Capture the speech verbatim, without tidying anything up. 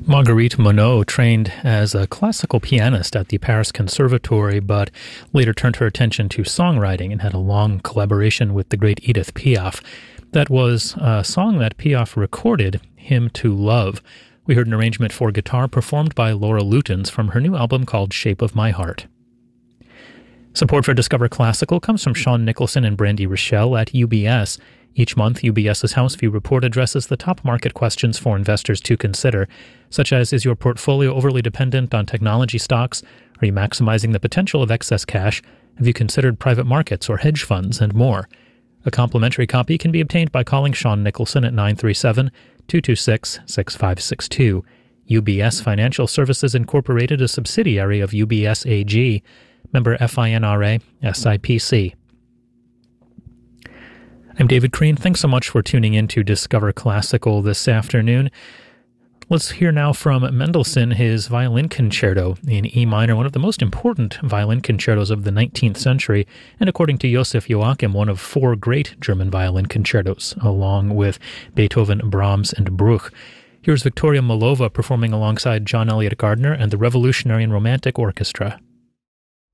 Marguerite Monod trained as a classical pianist at the Paris Conservatory, but later turned her attention to songwriting and had a long collaboration with the great Edith Piaf. That was a song that Piaf recorded, Hymn to Love. We heard an arrangement for guitar performed by Laura Lutens from her new album called Shape of My Heart. Support for Discover Classical comes from Sean Nicholson and Brandy Rochelle at U B S. Each month, UBS's House View report addresses the top market questions for investors to consider, such as, is your portfolio overly dependent on technology stocks? Are you maximizing the potential of excess cash? Have you considered private markets or hedge funds, and more? A complimentary copy can be obtained by calling Sean Nicholson at nine three seven, two two six, six five six two. U B S Financial Services Incorporated, a subsidiary of U B S A G, member FINRA, S I P C. I'm David Crean. Thanks so much for tuning in to Discover Classical this afternoon. Let's hear now from Mendelssohn, his violin concerto in E minor, one of the most important violin concertos of the nineteenth century, and according to Joseph Joachim, one of four great German violin concertos, along with Beethoven, Brahms, and Bruch. Here's Victoria Molova performing alongside John Elliott Gardner and the Revolutionary and Romantic Orchestra.